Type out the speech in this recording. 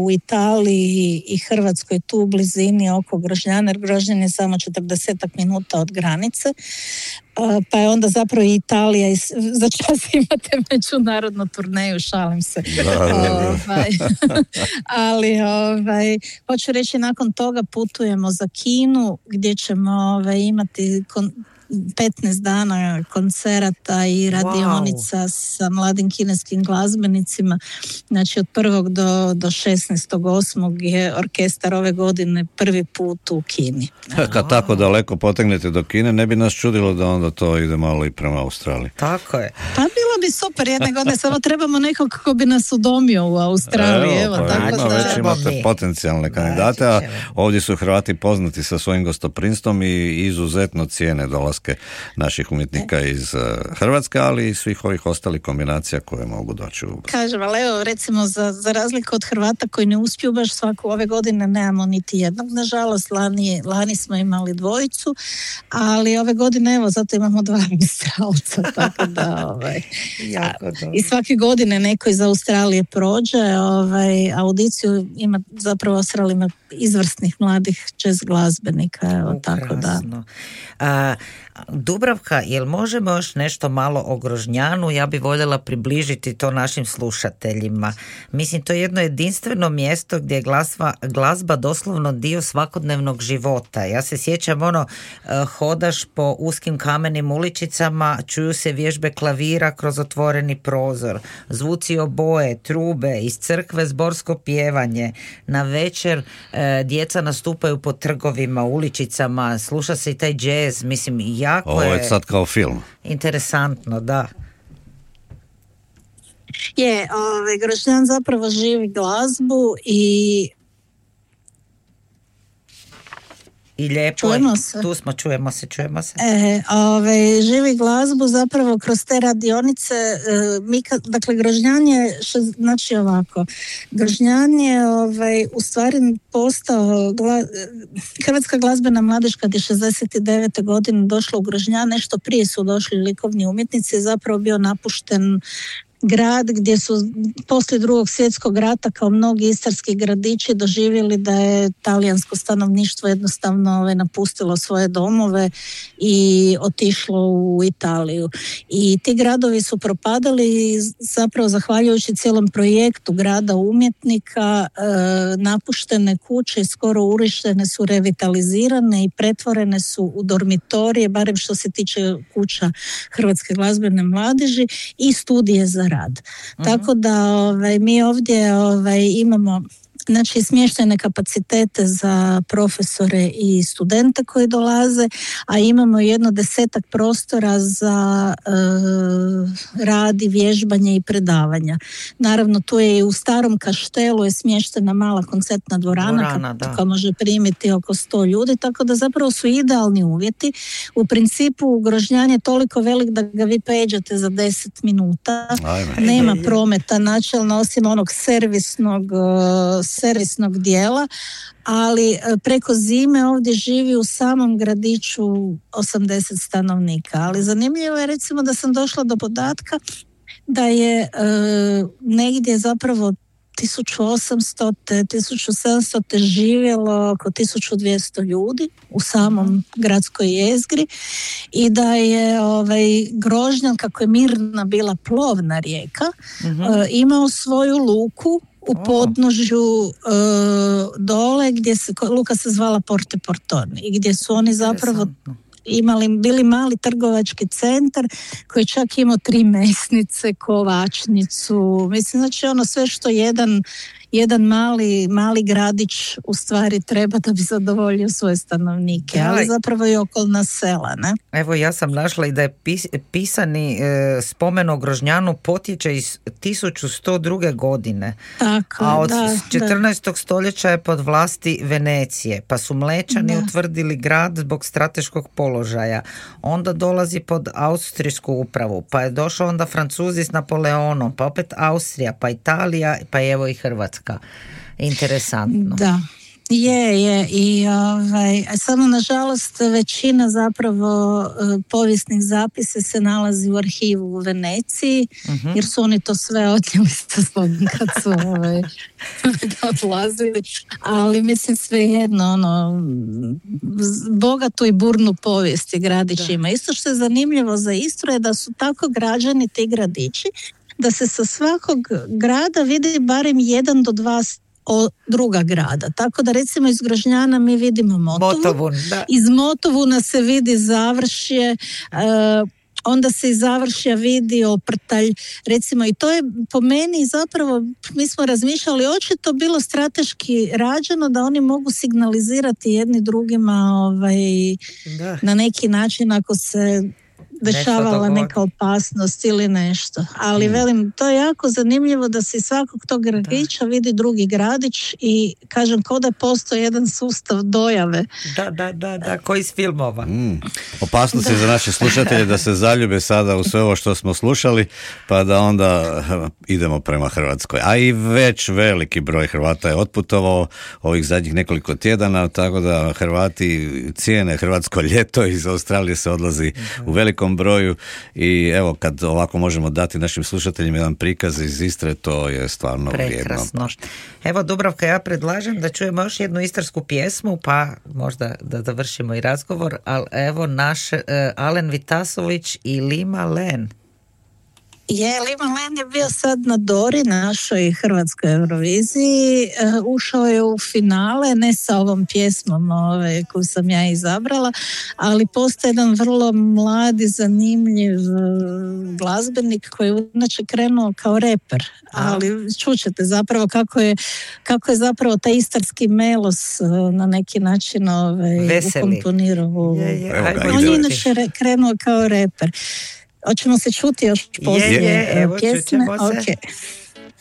u Italiji i Hrvatskoj tu u blizini oko Grožnjana, jer Grožnjan je samo 40 minuta od granice. Pa je onda zapravo i Italija za čas imate međunarodnu turneju, šalim se. Ali hoću reći, nakon toga putujemo za Kinu gdje ćemo imati 15 dana koncerata i radionica sa mladim kineskim glazbenicima. Znači od 1. do 16.8. je orkestar ove godine prvi put u Kini. Kad tako daleko potegnete do Kine, ne bi nas čudilo da onda to ide malo i prema Australiji. Tako je. Pa bilo bi super jedne godine, samo trebamo nekog kako bi nas udomio u Australiji. Već imate potencijalne kandidate, a ovdje su Hrvati poznati sa svojim gostoprinstvom i izuzetno cijene dolaske naših umjetnika iz Hrvatske, ali i svih ovih ostalih kombinacija koje mogu doći u... Kažem, ali evo, recimo za razliku od Hrvata koji ne uspiju baš svaku, ove godine nemamo niti jednog, nažalost, lani smo imali 2, ali ove godine, evo, zato imamo 2 Australca, tako da, i svake godine neko iz Australije prođe, audiciju ima, zapravo Australija ima izvrsnih mladih jazz glazbenika, evo, tako da. Dubravka, jel možemo još nešto malo o Grožnjanu? Ja bih voljela približiti to našim slušateljima. Mislim, to je jedno jedinstveno mjesto gdje je glazba doslovno dio svakodnevnog života. Ja se sjećam, hodaš po uskim kamenim uličicama, čuju se vježbe klavira kroz otvoreni prozor, zvuci oboje, trube, iz crkve zborsko pjevanje. Na večer djeca nastupaju po trgovima, uličicama, sluša se i taj džez, mislim, ovo je sad kao film. Interesantno, da. Grožnjan zapravo živi glazbu i lijepo čujemo se. Tu smo, čujemo se. Živi glazbu zapravo kroz te radionice. Dakle, Grožnjan je, znači ovako, Grožnjan je u stvari postao Hrvatska glazbena mladež kad je 69. godine došla u Grožnjan, nešto prije su došli likovni umjetnici, je zapravo bio napušten grad gdje su poslije Drugog svjetskog rata, kao mnogi istarski gradići, doživjeli da je talijansko stanovništvo jednostavno napustilo svoje domove i otišlo u Italiju. I ti gradovi su propadali i zapravo zahvaljujući cijelom projektu grada umjetnika napuštene kuće skoro urištene su revitalizirane i pretvorene su u dormitorije, barem što se tiče kuća Hrvatske glazbene mladeži, i studije za rad. Tako da mi ovdje imamo znači smještajne kapacitete za profesore i studente koji dolaze, a imamo 10 prostora za rad i vježbanje i predavanja. Naravno, tu je i u starom kaštelu je smještena mala koncertna dvorana koja može primiti oko 100 ljudi, tako da zapravo su idealni uvjeti. U principu Grožnjan je toliko velik da ga vi peđate za 10 minuta. Nema prometa načelno osim onog servisnog dijela, ali preko zime ovdje živi u samom gradiću 80 stanovnika. Ali zanimljivo je recimo da sam došla do podatka da je negdje zapravo 1800. 1700. živjelo oko 1200 ljudi u samom gradskoj jezgri i da je Grožnjan, kako je mirna bila plovna rijeka, imao svoju luku u podnožju dole gdje luka se zvala Porte Portone i gdje su oni zapravo bili mali trgovački centar koji čak imao 3 mesnice, kovačnicu, mislim, znači sve što jedan mali gradić u stvari treba da bi zadovoljio svoje stanovnike, ali zapravo i okolna sela, ne? Evo, ja sam našla i da je pisani spomen o Grožnjanu potječe iz 1102. godine. Tako, a od 14. stoljeća je pod vlasti Venecije, pa su Mlečani utvrdili grad zbog strateškog položaja. Onda dolazi pod austrijsku upravu, pa je došao onda Francuzi s Napoleonom, pa opet Austrija, pa Italija, pa evo i Hrvatska. Interesantno. Da. Je i samo nažalost većina zapravo povijesnih zapisa se nalazi u arhivu u Veneciji, jer su oni to sve odnijeli sa sobom kad su odlazili, ali mislim svejedno bogatu i burnu povijest i gradić ima. Isto što je zanimljivo za Istru je da su tako građani ti gradići, da se sa svakog grada vidi barem 1 do 2 druga grada. Tako da recimo iz Grožnjana mi vidimo Motovun. Iz Motovuna se vidi Završje, onda se iz Završja vidi Oprtalj, recimo, i to je po meni zapravo, mi smo razmišljali, očito bilo strateški rađeno da oni mogu signalizirati jedni drugima na neki način ako se dešavala neka opasnost ili nešto. Ali velim, to je jako zanimljivo da se iz svakog tog gradića vidi drugi gradić i kažem, kao da postoji jedan sustav dojave. Da, koji iz filmova. Opasnost je za naše slušatelje da se zaljube sada u sve ovo što smo slušali, pa da onda idemo prema Hrvatskoj. A i već veliki broj Hrvata je otputovao ovih zadnjih nekoliko tjedana, tako da Hrvati cijene hrvatsko ljeto, iz Australije se odlazi u velikom broju i evo kad ovako možemo dati našim slušateljima jedan prikaz iz Istre, to je stvarno prekrasno. Vrijedno. Evo Dubravka, ja predlažem da čujemo još jednu istarsku pjesmu, pa možda da završimo i razgovor, ali evo naš Alen Vitasović i Lima Len. Lima Len je bio sad na Dori, našoj hrvatskoj Euroviziji, ušao je u finale, ne sa ovom pjesmom koju sam ja izabrala, ali postoji jedan vrlo mladi, zanimljiv glazbenik koji je inače krenuo kao reper, ali čućete zapravo kako je zapravo taj istarski melos na neki način ukomponirao. On je inače krenuo kao reper. Hoćemo se čuti još poslije evo, pjesme? Čućemo se. Okay.